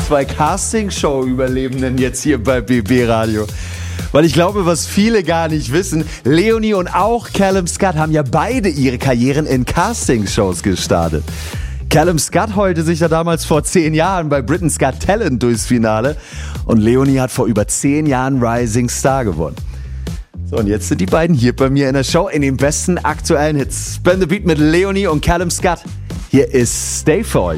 2 Castingshow-Überlebenden jetzt hier bei BB Radio. Weil ich glaube, was viele gar nicht wissen, Leonie und auch Callum Scott haben ja beide ihre Karrieren in Castingshows gestartet. Callum Scott heulte sich ja damals vor 10 Jahren bei Britain's Got Talent durchs Finale und Leonie hat vor über 10 Jahren Rising Star gewonnen. So, und jetzt sind die beiden hier bei mir in der Show in den besten aktuellen Hits. Spin the Beat mit Leonie und Callum Scott. Hier ist Stay für euch.